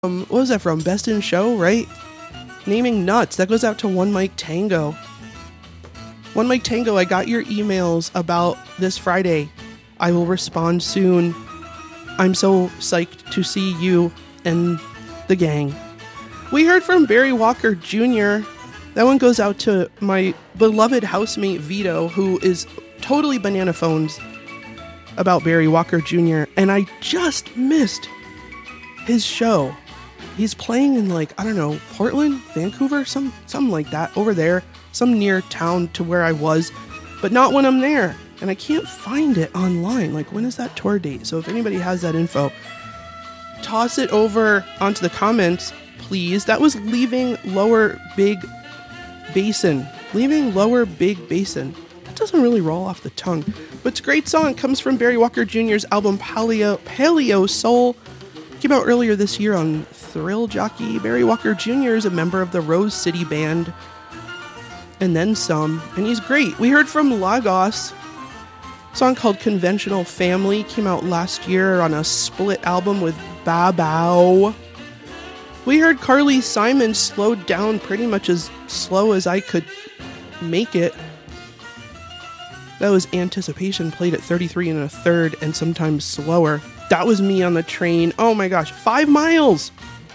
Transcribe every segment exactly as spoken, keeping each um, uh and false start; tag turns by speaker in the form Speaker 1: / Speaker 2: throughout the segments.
Speaker 1: Um, what was that from? Best in Show, right? Naming Nuts. That goes out to One Mike Tango. One Mike Tango, I got your emails about this Friday. I will respond soon. I'm so psyched to see you and the gang. We heard from Barry Walker Junior That one goes out to my beloved housemate Vito, who is totally banana phones about Barry Walker Junior And I just missed his show. He's playing in, like, I don't know, Portland, Vancouver, some something like that, over there, some near town to where I was, but not when I'm there. And I can't find it online. Like, when is that tour date? So if anybody has that info, toss it over onto the comments, please. That was Leaving Lower Big Basin. Leaving Lower Big Basin. That doesn't really roll off the tongue, but it's a great song. It comes from Barry Walker Junior's album Paleo, Paleo Soul. Came out earlier this year on Thrill Jockey. Barry Walker Junior is a member of the Rose City Band, and then some, and he's great. We heard from Lagos, a song called Conventional Family. Came out last year on a split album with Babao. We heard Carly Simon slowed down pretty much as slow as I could make it. That was Anticipation, played at thirty-three and a third and sometimes slower. That was me on the train. Oh my gosh, five miles.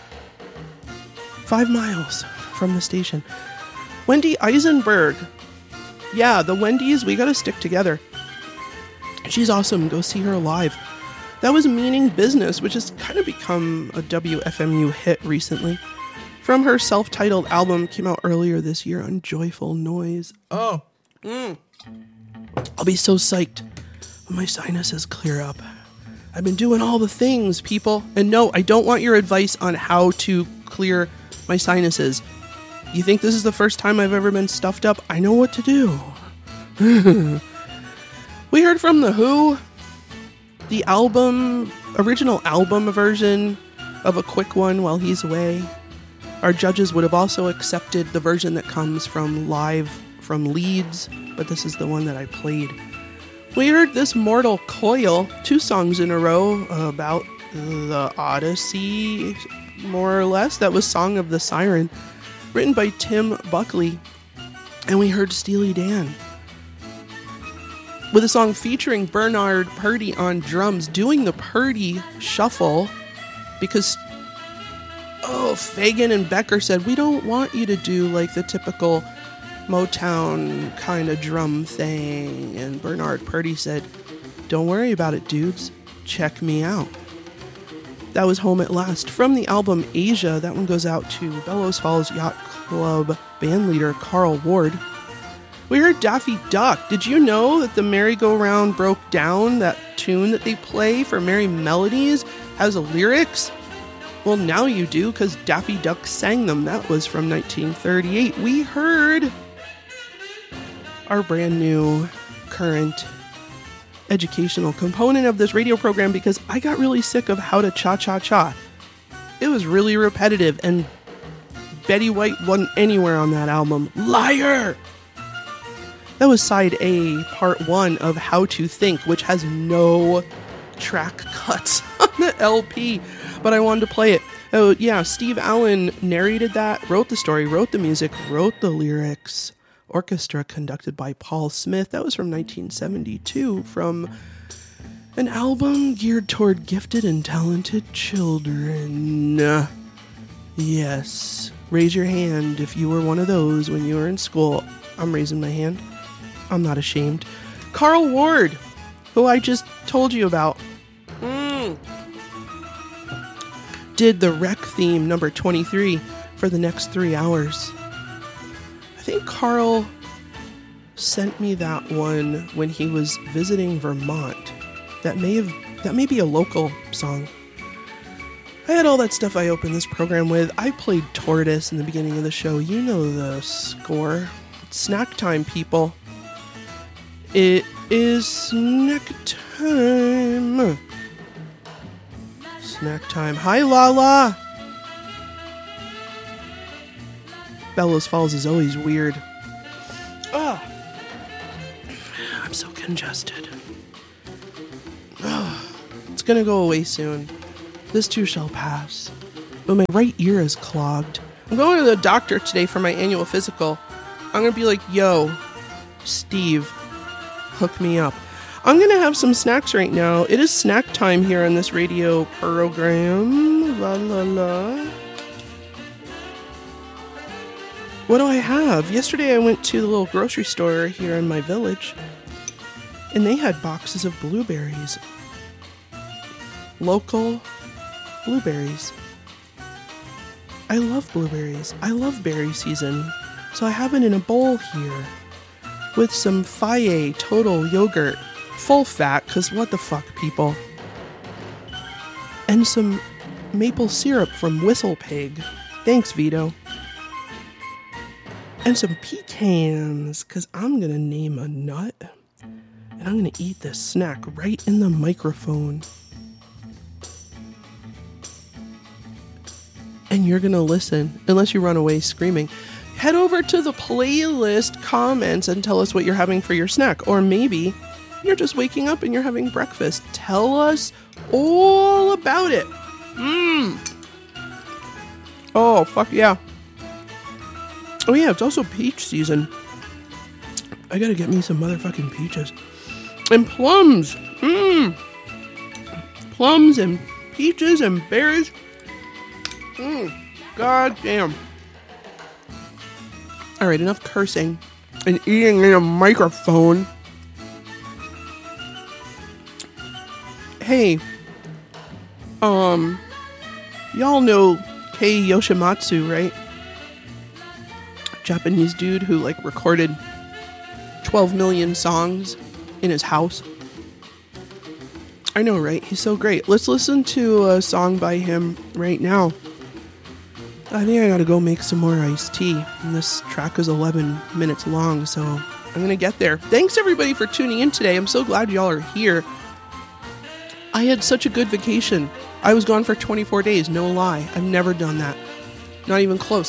Speaker 1: Five miles from the station. Wendy Eisenberg. Yeah, the Wendy's, we gotta stick together. She's awesome. Go see her live. That was Meaning Business, which has kind of become a W F M U hit recently. From her self-titled album, came out earlier this year on Joyful Noise. Oh, mm. I'll be so psyched when my sinuses clear up. I've been doing all the things, people. And no, I don't want your advice on how to clear my sinuses. You think this is the first time I've ever been stuffed up? I know what to do. We heard from The Who, the album, original album version of A Quick One While He's Away. Our judges would have also accepted the version that comes from live from Leeds, but this is the one that I played. We heard This Mortal Coil, two songs in a row about the Odyssey, more or less. That was Song of the Siren, written by Tim Buckley. And we heard Steely Dan with a song featuring Bernard Purdie on drums, doing the Purdie shuffle, because, oh, Fagan and Becker said, we don't want you to do like the typical Motown kind of drum thing. And Bernard Purdie said, don't worry about it, dudes. Check me out. That was Home at Last. From the album Asia, that one goes out to Bellows Falls Yacht Club bandleader Carl Ward. We heard Daffy Duck. Did you know that the merry-go-round broke down? That tune that they play for Merry Melodies has a lyrics? Well, now you do, because Daffy Duck sang them. That was from nineteen thirty-eight. We heard our brand new, current, educational component of this radio program, because I got really sick of How to Cha-Cha-Cha. It was really repetitive, and Betty White wasn't anywhere on that album. Liar! That was side A, part one of How to Think, which has no track cuts on the L P, but I wanted to play it. Oh, yeah, Steve Allen narrated that, wrote the story, wrote the music, wrote the lyrics. Orchestra conducted by Paul Smith. That was from nineteen seventy-two, from an album geared toward gifted and talented children. Yes, raise your hand if you were one of those when you were in school. I'm raising my hand. I'm not ashamed. Carl Ward, who I just told you about, mm. did the Wreck theme number twenty-three for the next three hours. I think Carl sent me that one when he was visiting Vermont. That may have that may be a local song. I had all that stuff I opened this program with. I played Tortoise in the beginning of the show. You know the score. It's snack time, people. It is snack time. Snack time. Hi, Lala. Bellows Falls is always weird. Oh, I'm so congested. Oh, it's gonna go away soon. This too shall pass. but my right ear is clogged. I'm going to the doctor today for my annual physical. I'm going to be like, yo, Steve, hook me up. I'm going to have some snacks right now. It is snack time here on this radio program. La la la. What do I have? Yesterday I went to the little grocery store here in my village, and they had boxes of blueberries. Local blueberries. I love blueberries. I love berry season. So I have it in a bowl here with some Faye Total yogurt, full fat, because what the fuck, people. And some maple syrup from Whistle Pig. Thanks, Vito. And some pecans, because I'm going to name a nut. And I'm going to eat this snack right in the microphone. And you're going to listen, unless you run away screaming. Head over to the playlist comments and tell us what you're having for your snack. Or maybe you're just waking up and you're having breakfast. Tell us all about it. Mmm. Oh, fuck yeah. Oh yeah, it's also peach season. I gotta get me some motherfucking peaches. And plums. Mmm. Plums and peaches and berries. Mmm. God damn. Alright, enough cursing and eating in a microphone. Hey. Um. Y'all know Kei Yoshimatsu, right? Japanese dude who like recorded twelve million songs in his house. I know, right? He's so great. Let's listen to a song by him right now. I think I gotta go make some more iced tea. And this track is eleven minutes long, so I'm gonna get there. Thanks everybody for tuning in today. I'm so glad y'all are here. I had such a good vacation. I was gone for twenty-four days, no lie. I've never done that. Not even close.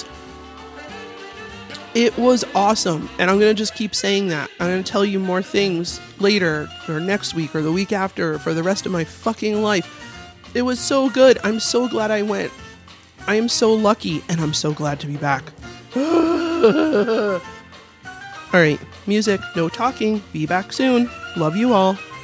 Speaker 1: It was awesome, and I'm going to just keep saying that. I'm going to tell you more things later, or next week, or the week after, or for the rest of my fucking life. It was so good. I'm so glad I went. I am so lucky, and I'm so glad to be back. Alright, music, no talking. Be back soon. Love you all.